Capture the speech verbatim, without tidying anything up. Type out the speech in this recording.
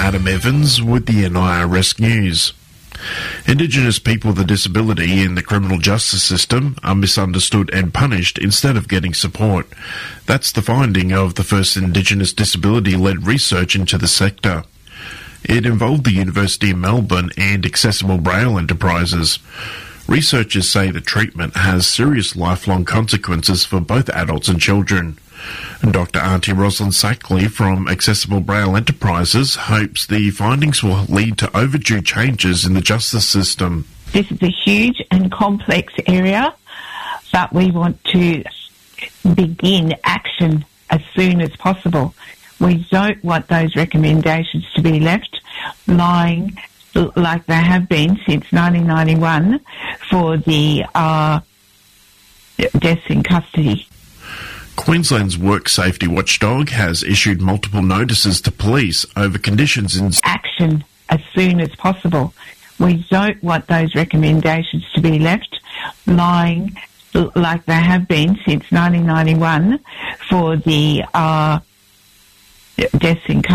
Adam Evans with the N I R S News. Indigenous people with a disability in the criminal justice system are misunderstood and punished instead of getting support. That's the finding of the first Indigenous disability-led research into the sector. It involved the University of Melbourne and Accessible Braille Enterprises. Researchers say the treatment has serious lifelong consequences for both adults and children. And Doctor Auntie Rosalind Sackley from Accessible Braille Enterprises hopes the findings will lead to overdue changes in the justice system. This is a huge and complex area, but we want to begin action as soon as possible. We don't want those recommendations to be left lying like they have been since nineteen ninety-one for the uh, deaths in custody. Queensland's work safety watchdog has issued multiple notices to police over conditions in action as soon as possible. We don't want those recommendations to be left lying like they have been since nineteen ninety-one for the uh, deaths in custody.